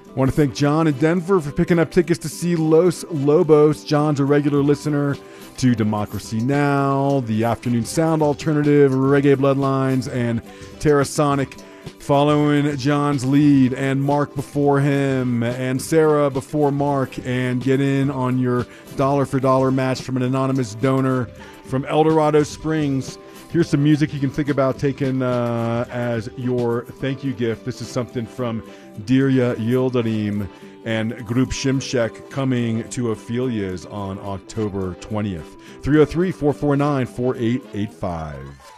I want to thank John in Denver for picking up tickets to see Los Lobos. John's a regular listener to Democracy Now!, the Afternoon Sound Alternative, Reggae Bloodlines, and Terrasonic. Following John's lead, and Mark before him, and Sarah before Mark, and get in on your dollar for dollar match from an anonymous donor from El Dorado Springs. Here's some music you can think about taking as your thank you gift. This is something from Dirya Yildirim and Group Shimshek coming to Ophelia's on October 20th. 303-449-4885.